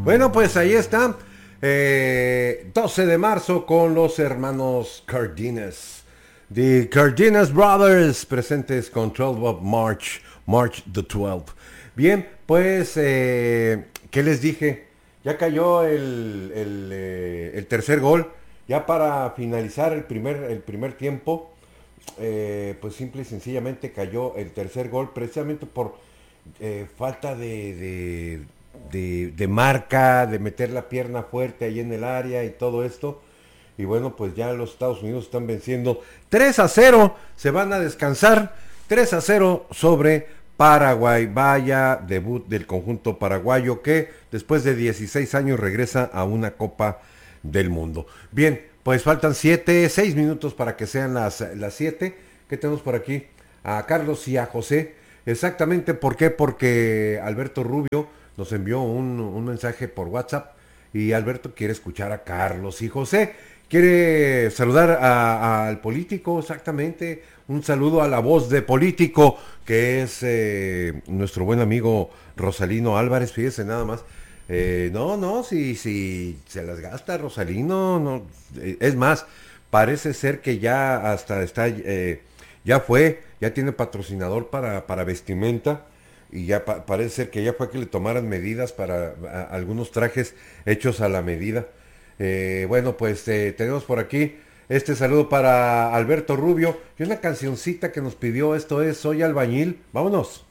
Bueno, pues ahí está. 12 de marzo con los hermanos Cardenas. The Cardenas Brothers presentes con 12 of March. March the 12th. Bien, pues, ¿qué les dije? Ya cayó el tercer gol. Ya para finalizar el primer tiempo, pues simple y sencillamente cayó el tercer gol precisamente por falta de marca, de meter la pierna fuerte ahí en el área y todo esto. Y bueno, pues ya los Estados Unidos están venciendo 3-0, se van a descansar 3-0 sobre Paraguay. Vaya debut del conjunto paraguayo que después de 16 años regresa a una Copa del Mundo. Bien, pues faltan 6 minutos para que sean las 7. ¿Qué tenemos por aquí? A Carlos y a José. Exactamente, ¿por qué? Porque Alberto Rubio nos envió un mensaje por WhatsApp y Alberto quiere escuchar a Carlos y José. Quiere saludar al político, exactamente. Un saludo a la voz de político, que es nuestro buen amigo Rosalino Álvarez, fíjese nada más. No, si se las gasta Rosalino, no, es más, parece ser que ya hasta está, ya tiene patrocinador para vestimenta y ya parece ser que ya fue que le tomaran medidas para algunos trajes hechos a la medida. Bueno, pues tenemos por aquí este saludo para Alberto Rubio y una cancioncita que nos pidió, esto es Soy Albañil. Vámonos.